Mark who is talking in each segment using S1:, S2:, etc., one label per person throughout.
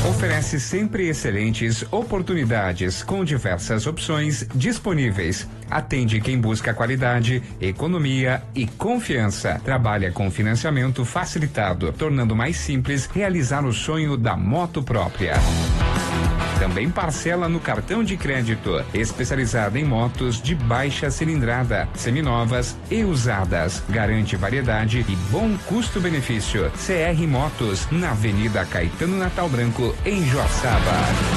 S1: Oferece sempre excelentes oportunidades com diversas opções disponíveis. Atende quem busca qualidade, economia e confiança. Trabalha com financiamento facilitado, tornando mais simples realizar o sonho da moto própria. Também parcela no cartão de crédito, especializada em motos de baixa cilindrada, seminovas e usadas. Garante variedade e bom custo-benefício. CR Motos, na Avenida Caetano Natal Branco, em Joaçaba.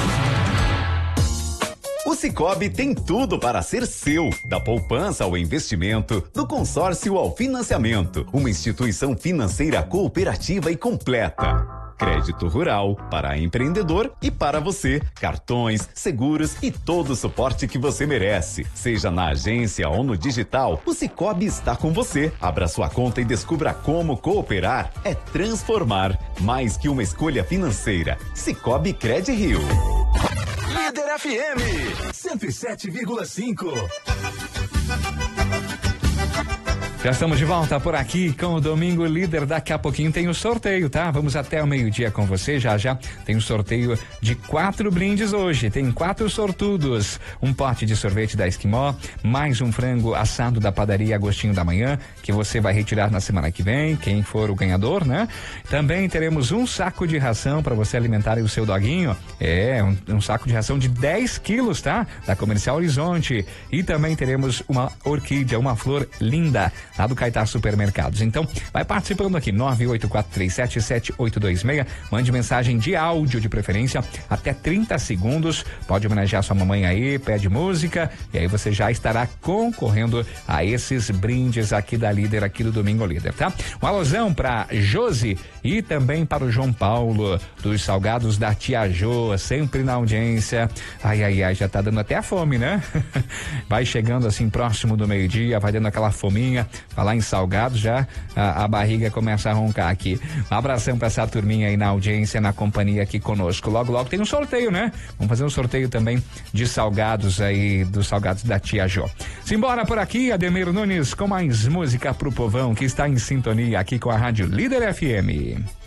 S2: O Sicoob tem tudo para ser seu, da poupança ao investimento, do consórcio ao financiamento. Uma instituição financeira cooperativa e completa. Crédito rural, para empreendedor e para você. Cartões, seguros e todo o suporte que você merece. Seja na agência ou no digital, o Sicoob está com você. Abra sua conta e descubra como cooperar é transformar. Mais que uma escolha financeira. Sicoob Cred Rio.
S3: Líder FM 107,5.
S1: Já estamos de volta por aqui com o Domingo Líder. Daqui a pouquinho tem o sorteio, tá? Vamos até o meio-dia com você. Já tem o sorteio de 4 brindes hoje. Tem 4 sortudos. Um pote de sorvete da Esquimó, mais um frango assado da padaria Agostinho da Manhã, que você vai retirar na semana que vem, quem for o ganhador, né? Também teremos um saco de ração para você alimentar o seu doguinho. Um saco de ração de 10 quilos, tá? Da Comercial Horizonte. E também teremos uma orquídea, uma flor linda, lá do Caetá Supermercados. Então, vai participando aqui, 984377826, mande mensagem de áudio de preferência, até 30 segundos, pode homenagear sua mamãe aí, pede música, e aí você já estará concorrendo a esses brindes aqui da Líder, aqui do Domingo Líder, tá? Um alusão pra Josi e também para o João Paulo, dos salgados da Tia Jô, sempre na audiência. Ai, já tá dando até a fome, né? Vai chegando assim próximo do meio-dia, vai dando aquela fominha. Falar em salgado, já a barriga começa a roncar aqui. Um abração pra essa turminha aí na audiência, na companhia aqui conosco. Logo tem um sorteio, né? Vamos fazer um sorteio também de salgados aí, dos salgados da Tia Jô. Simbora por aqui, Ademir Nunes, com mais música pro povão que está em sintonia aqui com a Rádio Líder FM.